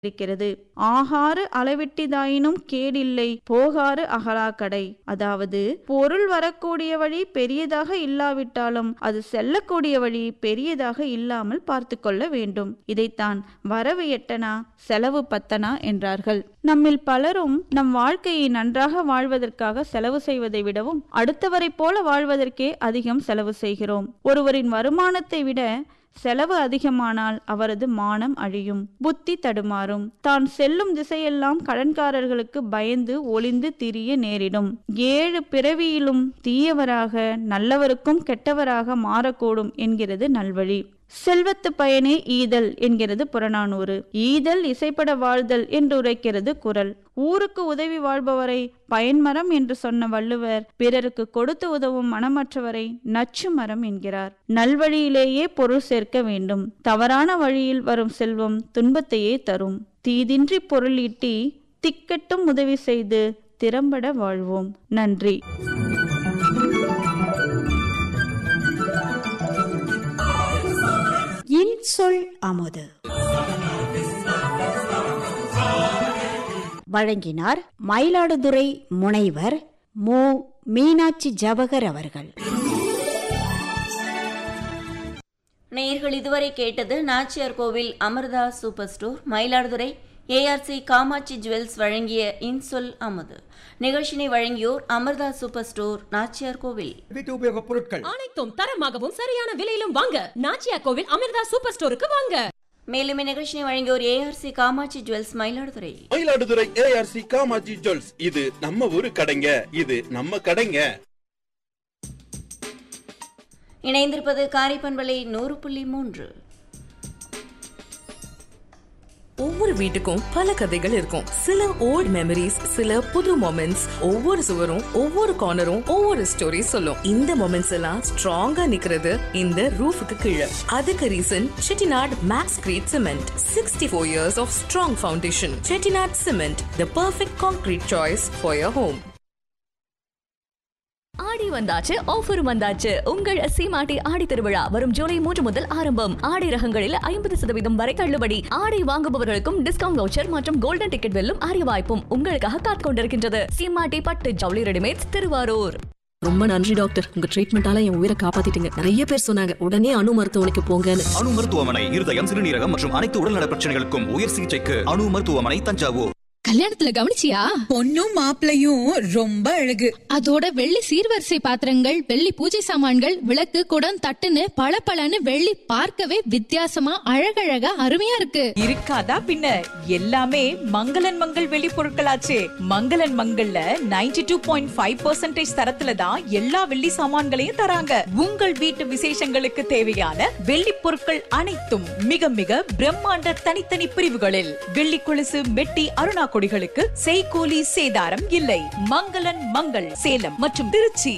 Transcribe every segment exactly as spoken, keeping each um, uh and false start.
இருக்கிறது. ஆகாறு அளவிட்டிதாயினும் கேடில்லை போகாறு அகலாக்கடை. அதாவது பொருள் வரக்கூடிய வழி பெரியதாக இல்லாவிட்டாலும் அது செல்லக்கூடிய வழி பெரியதாக இல்லாமல் பார்த்து கொள்ள வேண்டும். இதைத்தான் வரவு எட்டனா செலவு பத்தனா என்றார்கள். நம்மில் பலரும் நம் வாழ்க்கையை நன்றாக வாழ்வதற்காக செலவு செய்வதை விடவும் அடுத்தவரை போல வாழ்வதற்கே அதிகம் செலவு செய்கிறோம். ஒருவரின் வருமானத்தை விட செலவு அதிகமானால் அவரது மானம் அழியும், புத்தி தடுமாறும், தான் செல்லும் திசையெல்லாம் கடன்காரர்களுக்கு பயந்து ஒளிந்து திரிய நேரிடும். ஏழு பிறவியிலும் தீயவராக நல்லவருக்கும் கெட்டவராக மாறக்கூடும் என்கிறது நல்வழி. செல்வத்து பயனே ஈதல் என்கிறது புறநானூறு. ஈதல் இசைப்பட வாழ்தல் என்று உரைக்கிறது குறள். ஊருக்கு உதவி வாழ்பவரை பயன்மரம் என்று சொன்ன வள்ளுவர் பிறருக்கு கொடுத்து உதவும் மனமற்றவரை நச்சு மரம் என்கிறார். நல்வழியிலேயே பொருள் சேர்க்க வேண்டும். தவறான வழியில் வரும் செல்வம் துன்பத்தையே தரும். தீதின்றி பொருள் ஈட்டி திக்கட்டும் உதவி செய்து திறம்பட வாழ்வோம். நன்றி. இன்சொல் அமுது வழங்கினார் மயிலாடுதுறை முனைவர் மு மீனாட்சி ஜவஹர் அவர்கள். நேயர்கள் இதுவரை கேட்டது நாச்சியார் கோவில் Amrita super store Mayiladuthurai ARC Kamakshi jewels வழங்கிய இன்சொல் அமுது. நிகழ்ச்சினை வழங்கியோர் அமிர்தா சூப்பர் ஸ்டோர் நாச்சியார் கோவில். வீட்டு உபயோக பொருட்கள் அனைத்தும் தரமாகவும் சரியான விலையிலும் வாங்க நாச்சியார் கோவில் அமிர்தா சூப்பர் ஸ்டோருக்கு வாங்க. மேலும் இந்நிகழ்ச்சியை வழங்கியோர் ARC Kamakshi jewels Mayiladuthurai. Mayiladuthurai ARC Kamakshi jewels, இது நம்ம ஊரு கடைங்க, இது நம்ம கடைங்க. இணைந்திருப்பது காரைப்பண்பலை நூறு புள்ளி மூன்று. ஒவ்வொரு வீட்டுக்கும் பல கதைகள் இருக்கும். சில ஓல்ட் மெமரிஸ், சில புது மொமெண்ட்ஸ். ஒவ்வொரு சுவரும் ஒவ்வொரு கார்னரும் ஒவ்வொரு ஸ்டோரி சொல்லும். இந்த மொமெண்ட்ஸ் எல்லாம் ஸ்ட்ராங்கா நிக்கிறது இந்த ரூஃபுக்கு கீழே. அதுக்கு reason Chettinad maths greet cement. Sixty four years of strong foundation. Chettinad cement, the perfect concrete choice for your home. ஆடி வந்தாச்சு, ஆஃபரும் வந்தாச்சு. உங்கள் சீமாட்டி ஆடி திருவிழா வரும் ஜூலை மூன்று முதல் ஆரம்பம். ஆடை ரகங்களில் ஐம்பது சதவீதம் வரை தள்ளுபடி. ஆடை வாங்குபவர்களுக்கும் டிஸ்கவுண்ட் வவுச்சர் மற்றும் கோல்டன் டிக்கெட் வெல்லும் அரிய வாய்ப்பும் உங்களுக்காக காத்துக் கொண்டிருக்கின்றது. சீமாட்டி பட்டு ஜவுளி ரெடிமேட்ஸ், திருவாரூர். ரொம்ப நன்றி டாக்டர், உங்க ட்ரீட்மெண்டால என் உயிரை காப்பாத்திட்டீங்க. நிறைய பேர் சொன்னாங்க உடனே அணு மருத்துவமனைக்கு போங்கன்னு. அணு மருத்துவமனை இருதயம், சிறுநீரகம் மற்றும் அனைத்து உடல்நல பிரச்சனைகளுக்கும் உயர் சிகிச்சைக்கு அணு மருத்துவமனை, தஞ்சாவூர். கல்யாணத்துல கவனிச்சியா? பொண்ணும் மாப்பிளையும் ரொம்ப அழகு. அதோட வெள்ளி சீர்வரிசை பாத்திரங்கள், வெள்ளி பூஜை சாமான்கள், விளக்கு, குடம், தட்டுன்னு பளபளன்னு வெள்ளி பார்க்கவே வித்தியாசமா அழகழகா அருமையா இருக்கு. இருக்காதா பின்ன, எல்லாமே மங்களன் மங்கள் வெள்ளி பொருட்களாச்சே. மங்களன் மங்கள்ல ninety two point five percentage தரத்துல தான் எல்லா வெள்ளி சாமான்களையும் தராங்க. உங்கள் வீட்டு விசேஷங்களுக்கு தேவையான வெள்ளி பொருட்கள் அனைத்தும் மிக மிக பிரம்மாண்ட தனித்தனி பிரிவுகளில். வெள்ளி கொலுசு, மெட்டி, அருணா கொடிகளுக்கு செய்கூலி சேதாரம் இல்லை. மங்களன் மங்கள் சேலம் மற்றும் திருச்சி.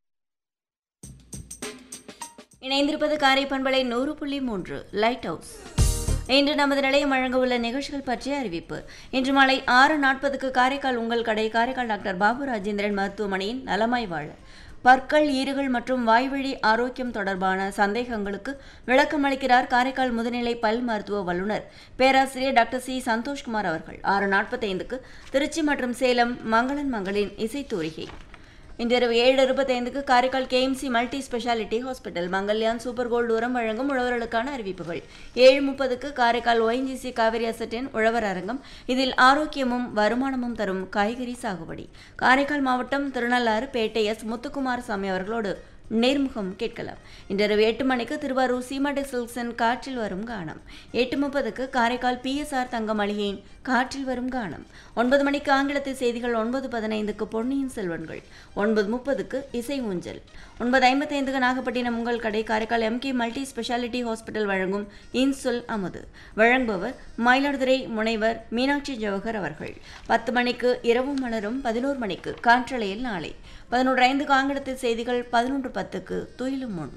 இணைந்திருப்பது காரைப்பண்பலை நூறு புள்ளி மூன்று லைட் ஹவுஸ். இன்று நமது நிலையம் வழங்க உள்ள நிகழ்ச்சிகள் பற்றிய அறிவிப்பு. இன்று மாலை ஆறு நாற்பதுக்கு காரைக்கால் உங்கள் கடை காரைக்கால் டாக்டர் பாபு ராஜேந்திரன் மருத்துவமனையின் நலமாய் வாழ பற்கள், ஈறுகள் மற்றும் வாய்வழி ஆரோக்கியம் தொடர்பான சந்தேகங்களுக்கு விளக்கம் அளிக்கிறார் காரைக்கால் முதுநிலை பல் மருத்துவ வல்லுநர் பேராசிரியர் டாக்டர் சி சந்தோஷ்குமார் அவர்கள். ஆறு நாற்பத்தி ஐந்துக்கு திருச்சி மற்றும் சேலம் மங்களன் மங்களின் இசைத்தூரிகை. இன்றிரவு ஏழு இருபத்தி ஐந்துக்கு Karaikal KMC multi speciality hospital Mangalyaan super gold உரம் வழங்கும் உழவர்களுக்கான அறிவிப்புகள். ஏழு முப்பதுக்கு காரைக்கால் ஒய்என்ஜிசி காவிரி அசட்டின் உழவர் அரங்கம். இதில் ஆரோக்கியமும் வருமானமும் தரும் காய்கறி சாகுபடி. காரைக்கால் மாவட்டம் திருநள்ளாறு பேட்டை எஸ் முத்துக்குமார் சாமி அவர்களோடு நேர்முகம் கேட்கலாம். இன்றிரவு எட்டு மணிக்கு திருவாரூர் சீமாட்டி சில்க்ஸின் காற்றில் வரும் கானம். எட்டு முப்பதுக்கு காரைக்கால் பிஎஸ்ஆர் தங்க மளிகையின் காற்றில் வரும் கானம். ஒன்பது மணிக்கு ஆங்கிலத்தில் செய்திகள். ஒன்பது பதினைந்துக்கு பொன்னியின் செல்வன்கள். ஒன்பது முப்பதுக்கு இசை ஊஞ்சல். ஒன்பது ஐம்பத்தி ஐந்துக்கு நாகப்பட்டினம் உங்கள் கடை Karaikal MK multi speciality hospital வழங்கும் இன்சொல் அமுது. வழங்குபவர் மயிலாடுதுறை முனைவர் மீனாட்சி ஜவஹர் அவர்கள். பத்து மணிக்கு இரவு மலரும். பதினோரு மணிக்கு காற்றலையில் நாளை. பதினொன்று ஐந்துக்கு ஆங்கிலத்தில் செய்திகள். பதினொன்று பத்துக்கு துயிலும் முன்.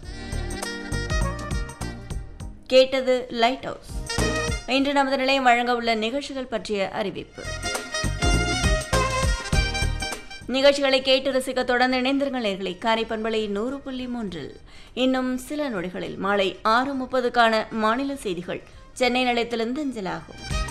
கேட்டது லைட் ஹவுஸ். இன்று நமது நிலையம் வழங்க உள்ள நிகழ்ச்சிகள் பற்றிய அறிவிப்பு. நிகழ்ச்சிகளை கேட்டு ரசிக்க தொடர்ந்து இணைந்திருங்கள் நேயர்களே. காரைப்பண்பலை நூறு புள்ளி மூன்றில் இன்னும் சில நொடிகளில் மாலை ஆறு முப்பதுக்கான மாநில செய்திகள் சென்னை நிலையத்திலிருந்து அஞ்சலாகும்.